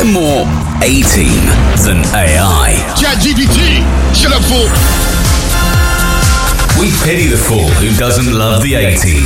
more A-Team than AI. ChatGPT, shut up, fool. We pity the fool who doesn't love the 80s.